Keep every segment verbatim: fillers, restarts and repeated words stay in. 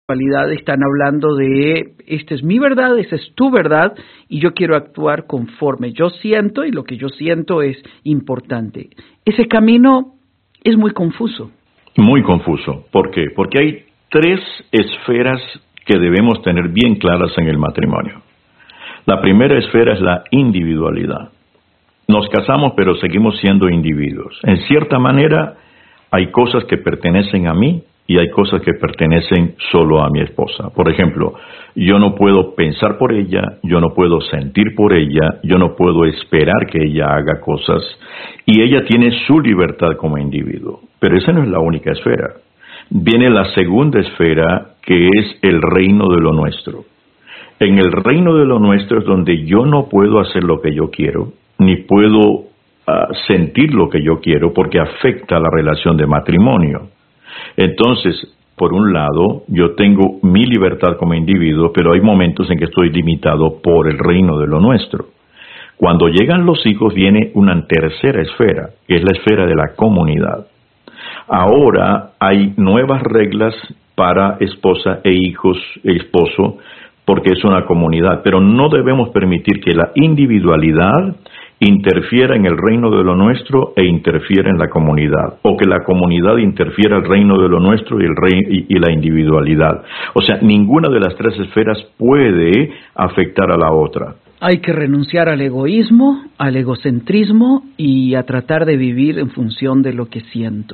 están hablando de, esta es mi verdad, esa es tu verdad, y yo quiero actuar conforme yo siento, y lo que yo siento es importante. Ese camino es muy confuso. Muy confuso. ¿Por qué? Porque hay tres esferas que debemos tener bien claras en el matrimonio. La primera esfera es la individualidad. Nos casamos, pero seguimos siendo individuos. En cierta manera, hay cosas que pertenecen a mí y hay cosas que pertenecen solo a mi esposa. Por ejemplo, yo no puedo pensar por ella, yo no puedo sentir por ella, yo no puedo esperar que ella haga cosas, y ella tiene su libertad como individuo. Pero esa no es la única esfera. Viene la segunda esfera, que es el reino de lo nuestro. En el reino de lo nuestro es donde yo no puedo hacer lo que yo quiero, ni puedo uh, sentir lo que yo quiero, porque afecta la relación de matrimonio. Entonces, por un lado, yo tengo mi libertad como individuo, pero hay momentos en que estoy limitado por el reino de lo nuestro. Cuando llegan los hijos, viene una tercera esfera, que es la esfera de la comunidad. Ahora hay nuevas reglas para esposa e hijos, e esposo, porque es una comunidad, pero no debemos permitir que la individualidad interfiera en el reino de lo nuestro e interfiera en la comunidad, o que la comunidad interfiera en el reino de lo nuestro y, el rey, y, y la individualidad. O sea, ninguna de las tres esferas puede afectar a la otra. Hay que renunciar al egoísmo, al egocentrismo y a tratar de vivir en función de lo que siento.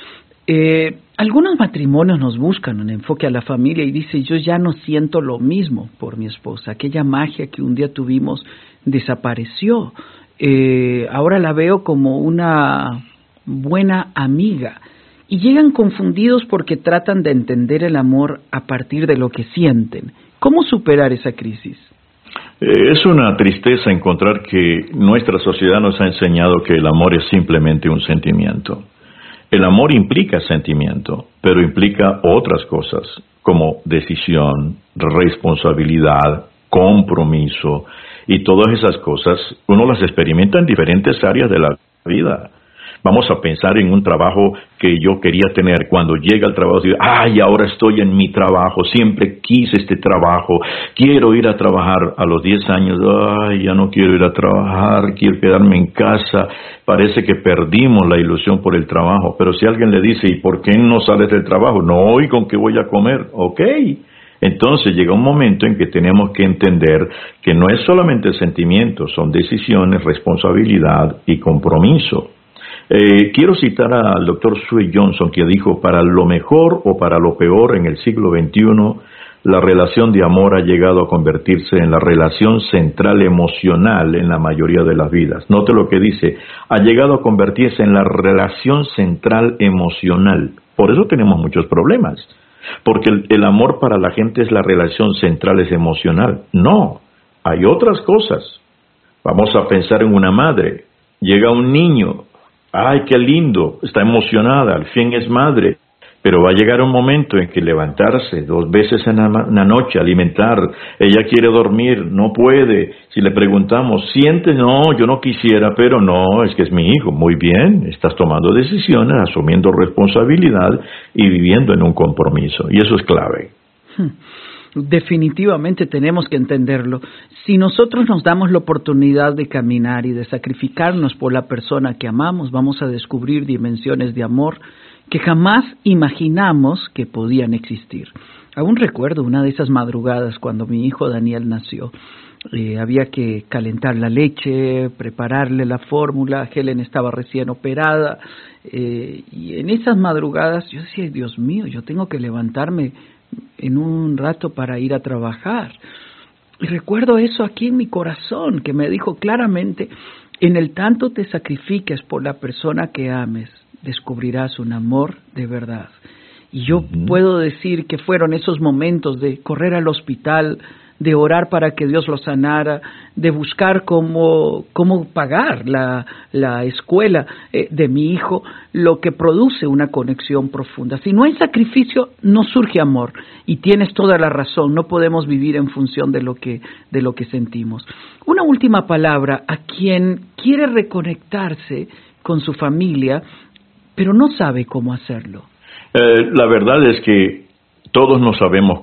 Eh, algunos matrimonios nos buscan un enfoque a la familia y dicen, yo ya no siento lo mismo por mi esposa, aquella magia que un día tuvimos desapareció. Eh, ahora la veo como una buena amiga, y llegan confundidos porque tratan de entender el amor a partir de lo que sienten. ¿Cómo superar esa crisis? Eh, es una tristeza encontrar que nuestra sociedad nos ha enseñado que el amor es simplemente un sentimiento. El amor implica sentimiento, pero implica otras cosas como decisión, responsabilidad, compromiso. Y todas esas cosas uno las experimenta en diferentes áreas de la vida. Vamos a pensar en un trabajo que yo quería tener. Cuando llega al trabajo, digo, ay, ahora estoy en mi trabajo, siempre quise este trabajo, quiero ir a trabajar. A los diez años, ay, ya no quiero ir a trabajar, quiero quedarme en casa. Parece que perdimos la ilusión por el trabajo. Pero si alguien le dice, ¿y por qué no sales del trabajo? No, ¿y con qué voy a comer? Ok. Entonces llega un momento en que tenemos que entender que no es solamente sentimientos, son decisiones, responsabilidad y compromiso. Eh, quiero citar al doctor Sue Johnson, que dijo, para lo mejor o para lo peor en el siglo veintiuno, la relación de amor ha llegado a convertirse en la relación central emocional en la mayoría de las vidas. Note lo que dice, ha llegado a convertirse en la relación central emocional. Por eso tenemos muchos problemas. Porque el, el amor para la gente es la relación central, es emocional. No, hay otras cosas. Vamos a pensar en una madre. Llega un niño, ¡ay, qué lindo! Está emocionada, al fin es madre. Pero va a llegar un momento en que levantarse dos veces en la, en la noche, alimentar, ella quiere dormir, no puede. Si le preguntamos, ¿sientes? No, yo no quisiera, pero no, es que es mi hijo. Muy bien, estás tomando decisiones, asumiendo responsabilidad y viviendo en un compromiso. Y eso es clave. Definitivamente tenemos que entenderlo. Si nosotros nos damos la oportunidad de caminar y de sacrificarnos por la persona que amamos, vamos a descubrir dimensiones de amor que jamás imaginamos que podían existir. Aún recuerdo una de esas madrugadas cuando mi hijo Daniel nació. Eh, había que calentar la leche, prepararle la fórmula. Helen estaba recién operada. Eh, y en esas madrugadas yo decía, Dios mío, yo tengo que levantarme en un rato para ir a trabajar. Y recuerdo eso aquí en mi corazón, que me dijo claramente, en el tanto te sacrifiques por la persona que ames, descubrirás un amor de verdad. Y yo uh-huh. puedo decir que fueron esos momentos de correr al hospital, de orar para que Dios lo sanara, de buscar cómo, cómo pagar la, la escuela eh, de mi hijo, lo que produce una conexión profunda. Si no hay sacrificio, no surge amor. Y tienes toda la razón, no podemos vivir en función de lo que, de lo que sentimos. Una última palabra a quien quiere reconectarse con su familia, pero no sabe cómo hacerlo. Eh, la verdad es que todos no sabemos